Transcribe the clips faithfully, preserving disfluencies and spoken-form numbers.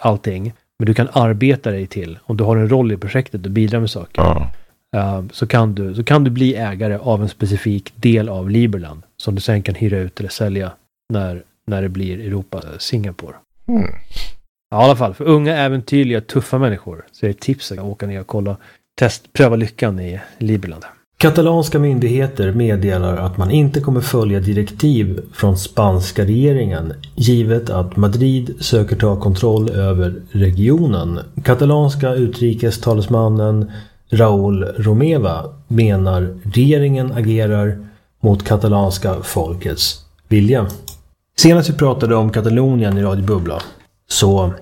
allting, men du kan arbeta dig till, om du har en roll i projektet och bidrar med saker, Ja. uh, så, kan du, så kan du bli ägare av en specifik del av Liberland som du sen kan hyra ut eller sälja när, när det blir Europa, Singapore. Mm. Ja, i alla fall, för unga, äventyrliga, tuffa människor så är det tips att åka ner och kolla, test, pröva lyckan i Liberland. Katalanska myndigheter meddelar att man inte kommer följa direktiv från spanska regeringen givet att Madrid söker ta kontroll över regionen. Katalanska utrikestalesmannen Raúl Romeva menar regeringen agerar mot katalanska folkets vilja. Senast vi pratade om Katalonien i Radio Bubbla så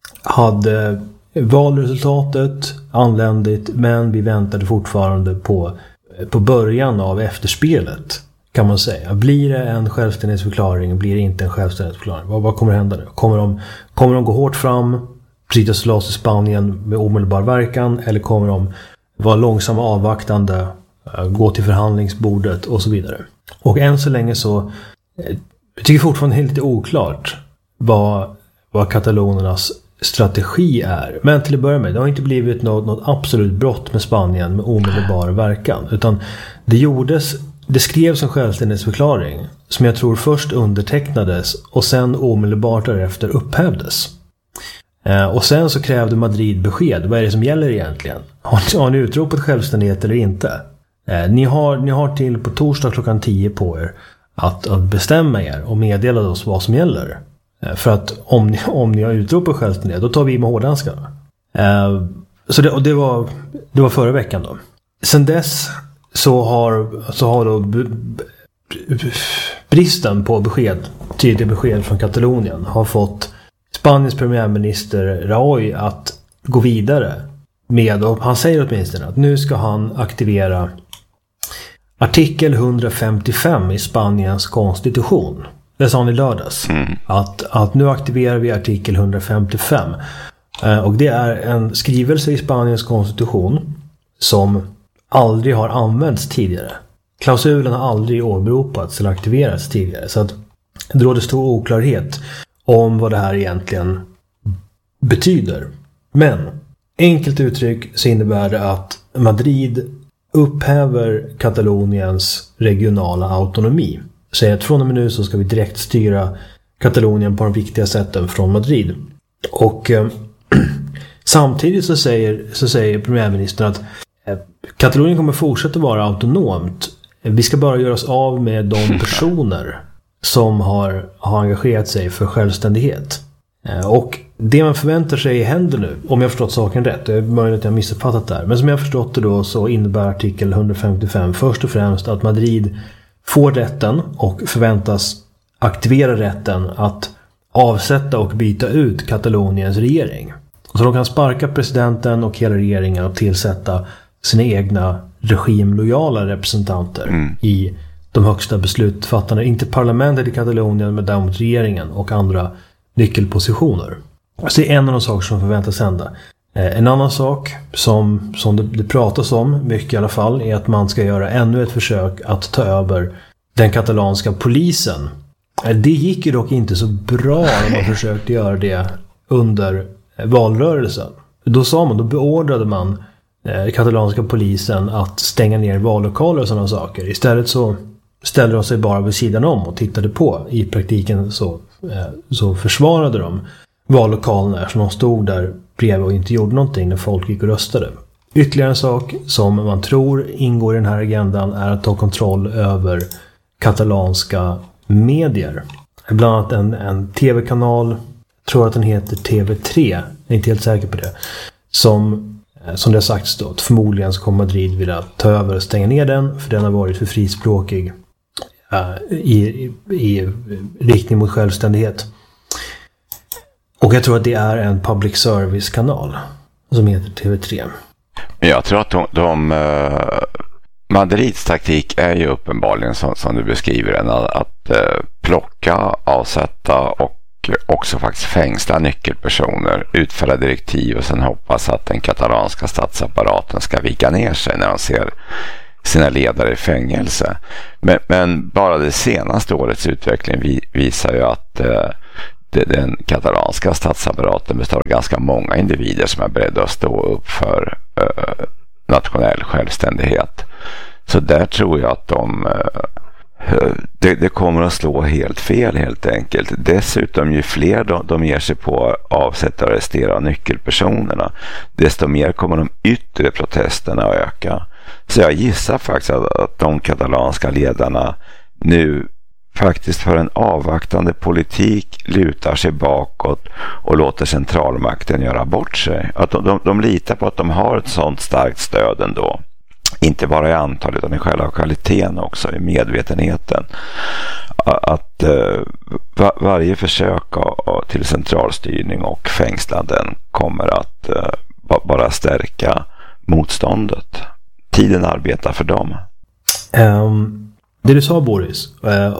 hade valresultatet anländit, men vi väntade fortfarande på på början av efterspelet, kan man säga. Blir det en självständighetsförklaring, blir det inte en självständighetsförklaring? Vad, vad kommer hända nu? Kommer de, kommer de gå hårt fram, bryta sig loss i Spanien med omedelbar verkan, eller kommer de vara långsamma, avvaktande, gå till förhandlingsbordet och så vidare? Och än så länge så jag tycker fortfarande det är lite oklart vad, vad katalonernas strategi är. Men till att börja med, det har inte blivit något, något absolut brott med Spanien med omedelbar verkan, utan det gjordes, det skrevs en självständighetsförklaring som jag tror först undertecknades och sen omedelbart därefter upphävdes. Eh, och sen så krävde Madrid besked. Vad är det som gäller egentligen? Har, har ni utropat självständighet eller inte? Eh, ni, har, ni har till på torsdag klockan tio på er att, att bestämma er och meddela oss vad som gäller. För att om ni, om ni har utropat självständighet, då tar vi med hårdanskarna. Eh, så det, och det, var, det var förra veckan då. Sen dess så har, så har då b, b, bristen på besked, tydliga besked från Katalonien, har fått Spaniens premiärminister Rajoy att gå vidare med, och han säger åtminstone att nu ska han aktivera artikel hundrafemtiofem i Spaniens konstitution. Det sa han i lördags. Mm. Att, att nu aktiverar vi artikel hundrafemtiofem. Eh, och det är en skrivelse i Spaniens konstitution som aldrig har använts tidigare. Klausulen har aldrig åberopats eller aktiverats tidigare. Så att det råder stor oklarhet om vad det här egentligen betyder. Men enkelt uttryck så innebär det att Madrid upphäver Kataloniens regionala autonomi. Säger att från och med nu så ska vi direkt styra Katalonien på de viktiga sätten från Madrid. Och eh, samtidigt så säger, så säger premiärministern att eh, Katalonien kommer fortsätta vara autonomt. Vi ska bara göra oss av med de personer som har, har engagerat sig för självständighet. Eh, och det man förväntar sig händer nu, om jag förstått saken rätt, det är möjligt att jag missuppfattat där, men som jag förstått det då så innebär artikel hundrafemtiofem först och främst att Madrid får rätten och förväntas aktivera rätten att avsätta och byta ut Kataloniens regering. Så de kan sparka presidenten och hela regeringen och tillsätta sina egna regimlojala representanter mm. i de högsta beslutsfattarna. Inte parlamentet i Katalonien, men däremot regeringen och andra nyckelpositioner. Så det är en av de saker som förväntas hända. En annan sak som, som det, det pratas om, mycket i alla fall, är att man ska göra ännu ett försök att ta över den katalanska polisen. Det gick ju dock inte så bra när man försökte göra det under valrörelsen. Då sa man, då beordrade man eh, katalanska polisen att stänga ner vallokaler och sådana saker. Istället så ställde de sig bara vid sidan om och tittade på. I praktiken så, eh, så försvarade de vallokalerna som de stod där bredvid och inte gjorde någonting när folk gick och röstade. Ytterligare en sak som man tror ingår i den här agendan är att ta kontroll över katalanska medier. Bland annat en, en tv-kanal, jag tror att den heter T V tre, jag är inte helt säker på det, som, som det har sagts då, att förmodligen så kommer Madrid vilja ta över och stänga ner den, för den har varit för frispråkig uh, i, i, i riktning mot självständighet. Och jag tror att det är en public service-kanal som heter T V tre. Jag tror att de, de uh, Madrids taktik är ju uppenbarligen som, som du beskriver den, att, att uh, plocka, avsätta och också faktiskt fängsla nyckelpersoner, utfärda direktiv och sen hoppas att den katalanska statsapparaten ska vika ner sig när de ser sina ledare i fängelse. Men, men bara det senaste årets utveckling vi, visar ju att uh, den katalanska statsapparaten består av ganska många individer som är beredda att stå upp för uh, nationell självständighet. Så där tror jag att de, uh, det, det kommer att slå helt fel helt enkelt. Dessutom ju fler de, de ger sig på att avsätta och arrestera nyckelpersonerna, desto mer kommer de yttre protesterna att öka. Så jag gissar faktiskt att, att de katalanska ledarna nu faktiskt för en avvaktande politik lutar sig bakåt och låter centralmakten göra bort sig. Att de, de, de litar på att de har ett sånt starkt stöd ändå. Inte bara i antal utan i själva kvaliteten också, i medvetenheten. Att uh, var, varje försök av, till centralstyrning och fängslanden kommer att uh, bara stärka motståndet. Tiden arbetar för dem. Um. Det du sa, Boris, eh,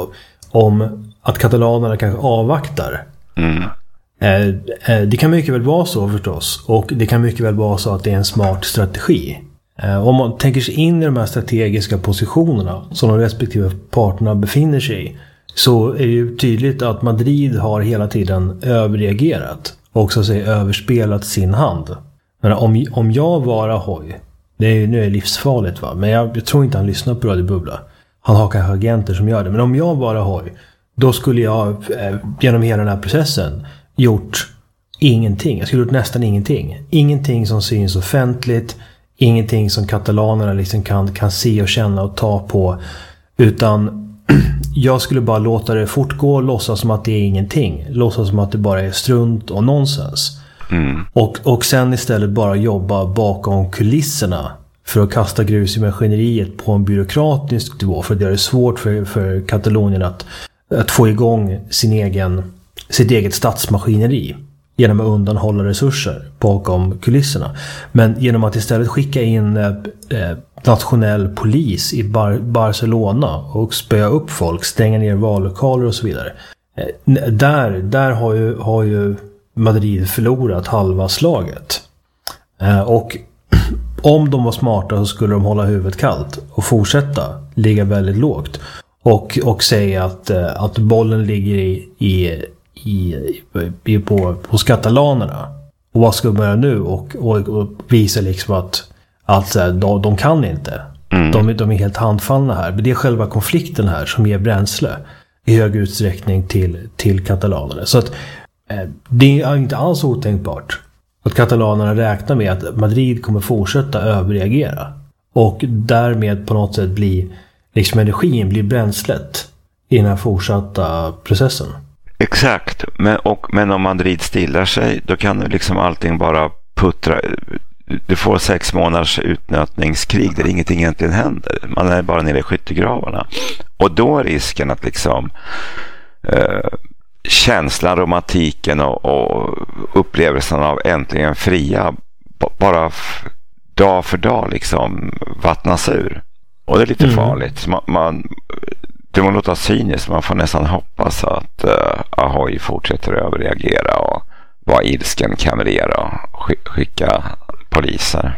om att katalanerna kanske avvaktar. Mm. Eh, eh, det kan mycket väl vara så förstås. Och det kan mycket väl vara så att det är en smart strategi. Eh, om man tänker sig in i de här strategiska positionerna som de respektive parterna befinner sig i, så är det ju tydligt att Madrid har hela tiden överreagerat. Och så att säga överspelat sin hand. Men om, om jag var Rajoy, det är ju nu är livsfarligt va, men jag, jag tror inte han lyssnar på Radio Bubbla. Han har kanske agenter som gör det. Men om jag bara har, då skulle jag eh, genom hela den här processen gjort ingenting. Jag skulle gjort nästan ingenting. Ingenting som syns offentligt. Ingenting som katalanerna liksom kan, kan se och känna och ta på. Utan jag skulle bara låta det fortgå och låtsas som att det är ingenting. Låtsas som att det bara är strunt och nonsens. Mm. Och, och sen istället bara jobba bakom kulisserna för att kasta grus i maskineriet på en byråkratisk nivå, för att göra det svårt för, för Katalonien att, att få igång sin egen, sitt eget statsmaskineri genom att undanhålla resurser bakom kulisserna. Men genom att istället skicka in eh, nationell polis i Bar- Barcelona och spöa upp folk, stänga ner vallokaler och så vidare. Eh, där där har, ju, har ju Madrid förlorat halva slaget. Eh, och om de var smarta så skulle de hålla huvudet kallt och fortsätta ligga väldigt lågt. Och, och säga att, att bollen ligger i, i, i, i, på, hos katalanerna. Och vad ska de göra nu? Och, och, och visa liksom att, att de, de kan inte. Mm. De, de är helt handfallna här. Men det är själva konflikten här som ger bränsle i hög utsträckning till, till katalanerna. Så att eh, det är inte alls otänkbart att katalanerna räknar med att Madrid kommer fortsätta överreagera. Och därmed på något sätt bli, liksom energin blir bränslet i den här fortsatta processen. Exakt, men, och, men om Madrid stillar sig, då kan liksom allting bara puttra. Du får sex månaders utnötningskrig där ingenting egentligen händer. Man är bara nere i skyttegravarna. Och då är risken att liksom eh, känslan, romantiken och, och upplevelsen av äntligen fria b- bara f- dag för dag liksom vattnas ur. Och det är lite mm. farligt. Man, man, det må låta cyniskt, man får nästan hoppas att uh, Ahoy fortsätter att överreagera och vara ilsken kamrer och sk- skicka poliser.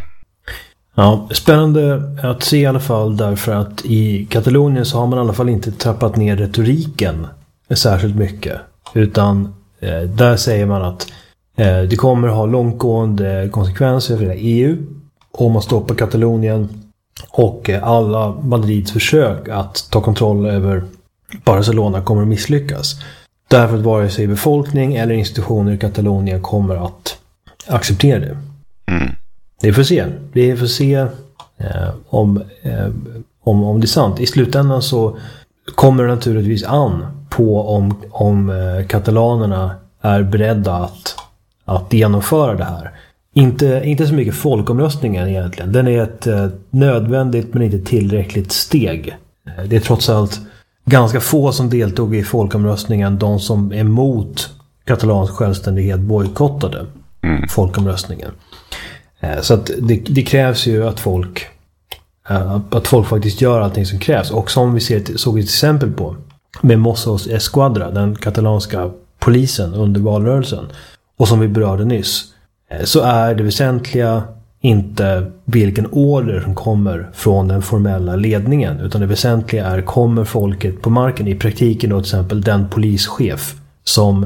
Ja, spännande att se i alla fall, därför att i Katalonien så har man i alla fall inte trappat ner retoriken särskilt mycket. Utan eh, där säger man att eh, det kommer ha långtgående konsekvenser för E U om man stoppar Katalonien, och eh, alla Madrids försök att ta kontroll över Barcelona kommer att misslyckas. Därför att vare sig befolkning eller institutioner i Katalonien kommer att acceptera det. Mm. Det är för se. Det är för se eh, om, eh, om, om det är sant. I slutändan så kommer det naturligtvis an på om, om eh, katalanerna är beredda att, att genomföra det här. Inte, inte så mycket folkomröstningen egentligen. Den är ett eh, nödvändigt men inte tillräckligt steg. Eh, det är trots allt ganska få som deltog i folkomröstningen. De som är emot katalansk självständighet bojkottade mm. folkomröstningen. Eh, så att det, det krävs ju att folk eh, att folk faktiskt gör allting som krävs. Och som vi ser, såg ett exempel på med Mossos Esquadra, den katalanska polisen under valrörelsen, och som vi berörde nyss, så är det väsentliga inte vilken order som kommer från den formella ledningen, utan det väsentliga är, kommer folket på marken, i praktiken då till exempel den polischef som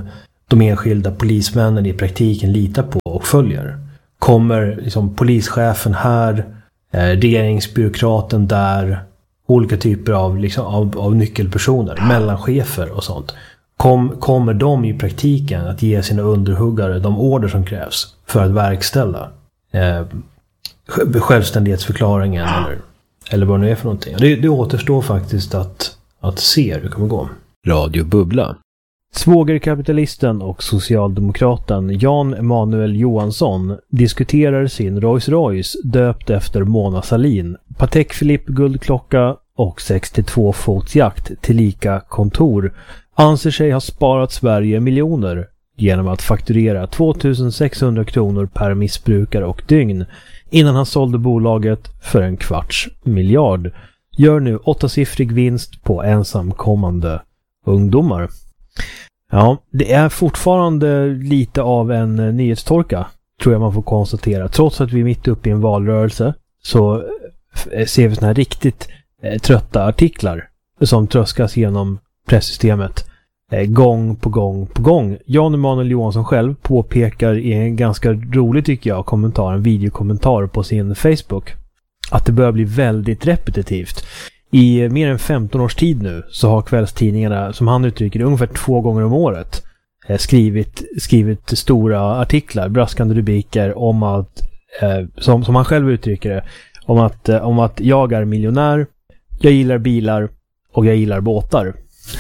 de enskilda polismännen i praktiken litar på och följer. Kommer liksom polischefen här, eh, regeringsbyråkraten där, olika typer av, liksom, av, av nyckelpersoner, mellanchefer och sånt. Kom, kommer de i praktiken att ge sina underhuggare de order som krävs för att verkställa eh, självständighetsförklaringen eller, eller vad det nu är för någonting. Det, det återstår faktiskt att, att se hur det kommer gå. Radio Bubbla. Svågerkapitalisten och socialdemokraten Jan Emanuel Johansson diskuterar sin Rolls Royce döpt efter Mona Sahlin, Patek Philippe guldklocka och sextiotvå fots jakt till lika kontor, anser sig ha sparat Sverige miljoner genom att fakturera tvåtusensexhundra kronor per missbrukare och dygn innan han sålde bolaget för en kvarts miljard. Gör nu åttasiffrig vinst på ensamkommande ungdomar. Ja, det är fortfarande lite av en nyhetstorka, tror jag man får konstatera. Trots att vi är mitt uppe i en valrörelse så ser vi såna här riktigt eh, trötta artiklar som tröskas genom presssystemet eh, gång på gång på gång. Jan Emanuel Johansson själv påpekar i en ganska rolig, tycker jag, kommentar, en videokommentar på sin Facebook, att det börjar bli väldigt repetitivt. I mer än femton års tid nu så har kvällstidningarna, som han uttrycker det, ungefär två gånger om året eh, skrivit, skrivit stora artiklar, braskande rubriker om att, eh, som, som han själv uttrycker det, om att, eh, om att jag är miljonär, jag gillar bilar och jag gillar båtar.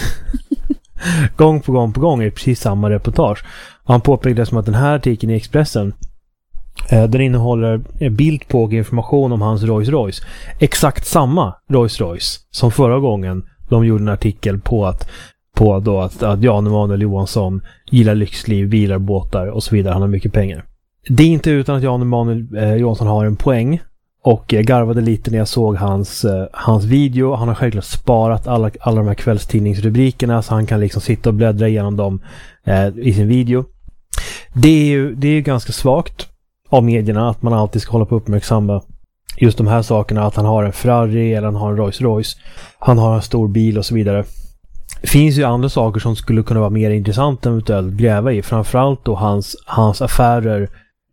Gång på gång på gång är det precis samma reportage. Och han påpekade som att den här artikeln i Expressen, eh, den innehåller en bild på och information om hans Rolls Royce. Exakt samma Rolls Royce som förra gången de gjorde en artikel på att, på då att, att Jan Emanuel Johansson gillar lyxliv, bilar, båtar och så vidare. Han har mycket pengar. Det är inte utan att Jan Emanuel eh, Johansson har en poäng. Och jag garvade lite när jag såg hans, eh, hans video. Han har självklart sparat alla, alla de här kvällstidningsrubrikerna så han kan liksom sitta och bläddra igenom dem eh, i sin video. Det är ju det är ju ganska svagt av medierna att man alltid ska hålla på uppmärksamma just de här sakerna, att han har en Ferrari eller han har en Rolls Royce, han har en stor bil och så vidare. Det finns ju andra saker som skulle kunna vara mer intressant eventuellt gräva i, framförallt då hans, hans affärer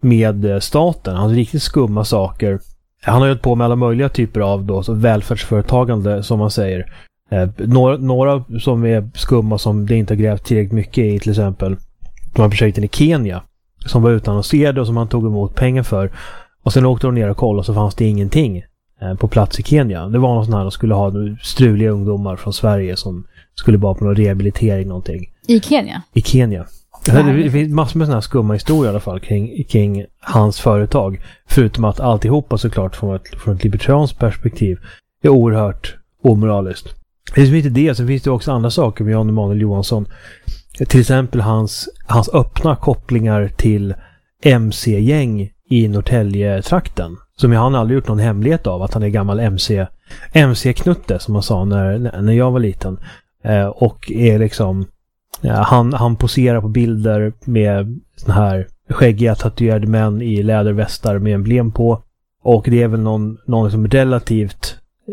med staten, hans riktigt skumma saker. Han har ju på med alla möjliga typer av då, så välfärdsföretagande som man säger. Eh, några, några som är skumma som det inte har grävt tillräckligt mycket i, till exempel de här projekten i Kenya som var utannonserade och som han tog emot pengar för, och sen åkte de ner och kollade och så fanns det ingenting eh, på plats i Kenya. Det var någon sån här, de skulle ha struliga ungdomar från Sverige som skulle vara på någon rehabilitering någonting. I Kenya? I Kenya. Det, det finns massor med såna här skumma historier i alla fall kring, kring hans företag. Förutom att alltihopa såklart från ett, från ett libertarianskt perspektiv är oerhört omoraliskt. Det är inte det, så finns det också andra saker med Jan Emanuel Johansson. Till exempel hans, hans öppna kopplingar till M C-gäng i Norrtälje-trakten. Som han aldrig gjort någon hemlighet av, att han är gammal M C, M C-knutte som man sa när, när jag var liten. Eh, och är liksom... Ja, han, han poserar på bilder med såna här skäggiga tatuerade män i lädervästar med emblem på. Och det är väl någon, någon liksom relativt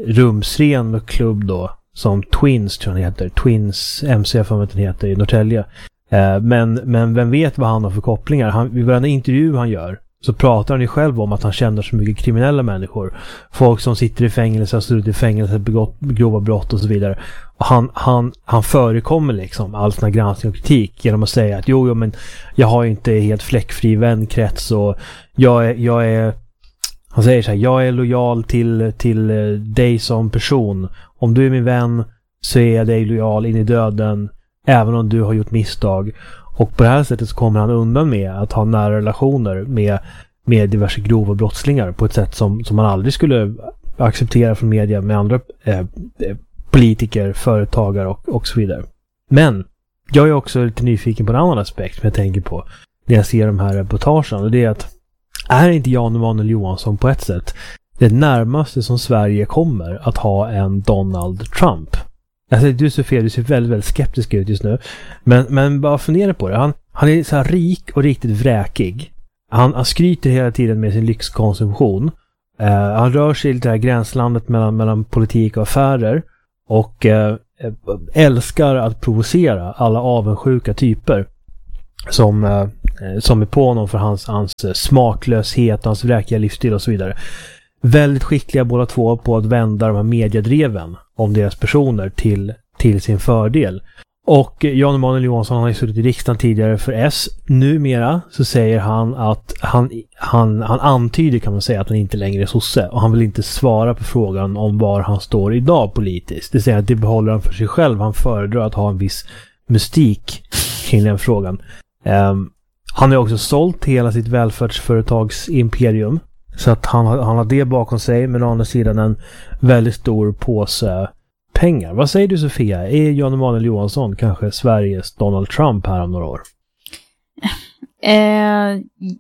rumsren klubb då, som Twins tror jag den heter. Twins M C för vad den heter i Norrtälje. Eh, men, men vem vet vad han har för kopplingar? Han, vid varje intervju han gör så pratar han ju själv om att han känner så mycket kriminella människor. Folk som sitter i fängelse, har suttit i fängelse, begått grova brott och så vidare. Och han, han, han förekommer liksom all sån här granskning och kritik genom att säga att jo, jo men jag har ju inte helt fläckfri vänkrets och jag är, jag är han säger så här, jag är lojal till, till dig som person. Om du är min vän så är jag dig lojal in i döden även om du har gjort misstag. Och på det här sättet så kommer han undan med att ha nära relationer med, med diverse grova brottslingar på ett sätt som, som man aldrig skulle acceptera från media med andra eh, politiker, företagare och, och så vidare. Men jag är också lite nyfiken på en annan aspekt som jag tänker på när jag ser de här reportagen, och det är att är inte Jan Emanuel Johansson på ett sätt det närmaste som Sverige kommer att ha en Donald Trump? Alltså, du Sofia, du ser väldigt, väldigt skeptisk ut just nu. Men, men bara fundera på det. Han, han är så här rik och riktigt vräkig. Han, han skryter hela tiden med sin lyxkonsumtion. Uh, han rör sig i det här gränslandet mellan, mellan politik och affärer. Och uh, älskar att provocera alla avundsjuka typer. som, eh, som är på honom för hans, hans smaklöshet, hans vräkiga livsstil och så vidare. Väldigt skickliga båda två på att vända de här mediedreven om deras personer till, till sin fördel. Och Jan Emanuel Johansson har ju suttit i riksdagen tidigare för S. Numera så säger han att han, han, han antyder, kan man säga, att han inte längre är sosse. Och han vill inte svara på frågan om var han står idag politiskt. Det säger att det behåller han för sig själv. Han föredrar att ha en viss mystik kring den frågan. Um, han har också sålt hela sitt välfärdsföretags imperium. Så att han, han har det bakom sig, men å andra sidan en väldigt stor påse pengar. Vad säger du, Sofia? Är Jan Emanuel Johansson kanske Sveriges Donald Trump här om några år? Eh,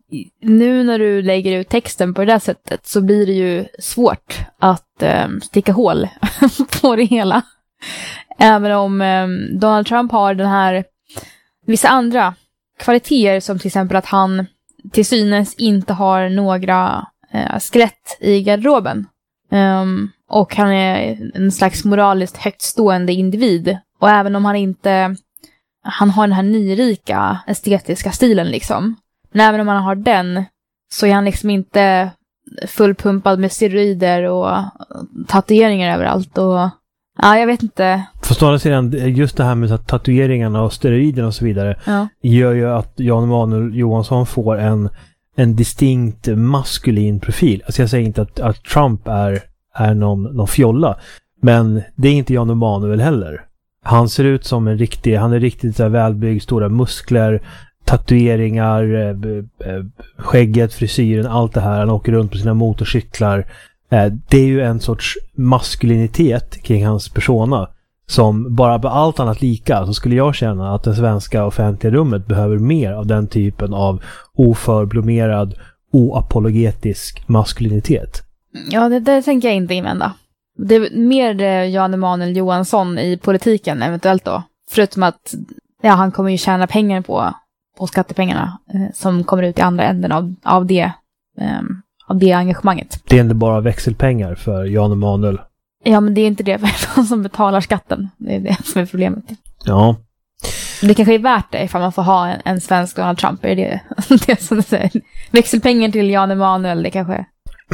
nu när du lägger ut texten på det där sättet så blir det ju svårt att eh, sticka hål på det hela. Även om eh, Donald Trump har den här vissa andra kvaliteter, som till exempel att han till synes inte har några eh, skelett i garderoben. Um, och han är en slags moraliskt högtstående individ. Och även om han inte han har den här nyrika estetiska stilen liksom. Men även om han har den så är han liksom inte fullpumpad med steroider och tatueringar överallt. Och ja, jag vet inte. Förstås sedan, just det här med tatueringarna och steroiderna och så vidare, ja, gör ju att Jan Emanuel Johansson får en en distinkt maskulin profil. Alltså jag säger inte att, att Trump är, är någon, någon fjolla, men det är inte Jan Emanuel heller. Han ser ut som en riktig, han är riktigt så här välbyggd, stora muskler, tatueringar, äh, äh, skägget, frisyren, allt det här. Han åker runt på sina motorcyklar. Äh, det är ju en sorts maskulinitet kring hans persona som bara på allt annat lika, så skulle jag känna att det svenska offentliga rummet behöver mer av den typen av oförblommerad, oapologetisk maskulinitet. Ja, det, det tänker jag inte invända. Det är mer Jan Emanuel Johansson i politiken eventuellt då. Förutom att ja, han kommer ju tjäna pengar på, på skattepengarna eh, som kommer ut i andra änden av, av, det, eh, av det engagemanget. Det är inte bara växelpengar för Jan Emanuel. Ja, men det är inte det för de som betalar skatten. Det är det som är problemet. Ja. Det kanske är värt det ifall man får ha en, en svensk Donald Trump. Är det det som du säger? Växelpengar till Jan Emanuel, det kanske...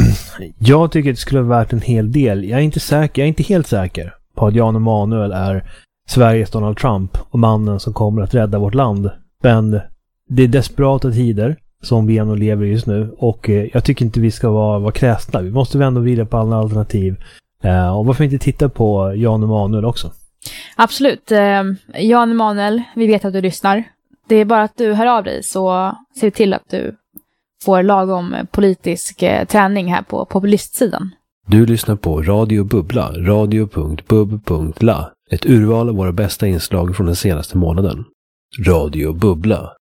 Jag tycker att det skulle vara värt en hel del. Jag är inte säker, jag är inte helt säker på att Jan Emanuel är Sveriges Donald Trump och mannen som kommer att rädda vårt land. Men det är desperata tider som vi ändå lever just nu, och jag tycker inte vi ska vara, vara kräsna. Vi måste vända vidare på alla alternativ. Uh, och varför inte titta på Jan Emanuel också? Absolut. Uh, Jan Emanuel, vi vet att du lyssnar. Det är bara att du hör av dig, så se till att du får lagom politisk uh, träning här på populistsidan. Du lyssnar på Radio Bubbla, radio punkt bub punkt la. Ett urval av våra bästa inslag från den senaste månaden. Radio Bubbla.